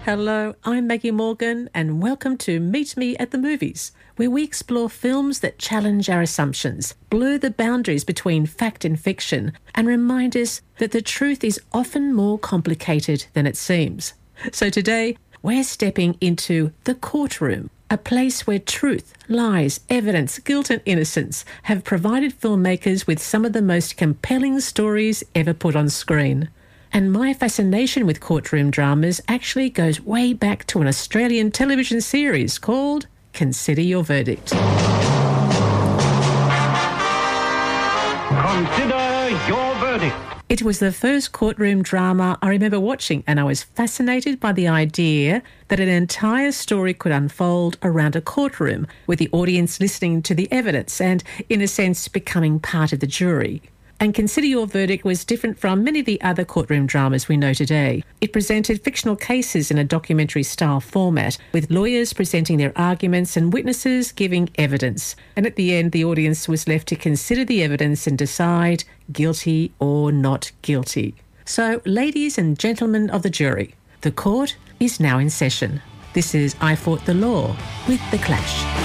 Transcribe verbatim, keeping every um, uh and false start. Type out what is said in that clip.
Hello, I'm Maggie Morgan and welcome to Meet Me at the Movies, where we explore films that challenge our assumptions, blur the boundaries between fact and fiction, and remind us that the truth is often more complicated than it seems. So today, we're stepping into the courtroom, a place where truth, lies, evidence, guilt and innocence have provided filmmakers with some of the most compelling stories ever put on screen. And my fascination with courtroom dramas actually goes way back to an Australian television series called Consider Your Verdict. Consider Your Verdict. It was the first courtroom drama I remember watching, and I was fascinated by the idea that an entire story could unfold around a courtroom with the audience listening to the evidence and, in a sense, becoming part of the jury. And Consider Your Verdict was different from many of the other courtroom dramas we know today. It presented fictional cases in a documentary-style format, with lawyers presenting their arguments and witnesses giving evidence. And at the end, the audience was left to consider the evidence and decide guilty or not guilty. So, ladies and gentlemen of the jury, the court is now in session. This is I Fought the Law with The Clash.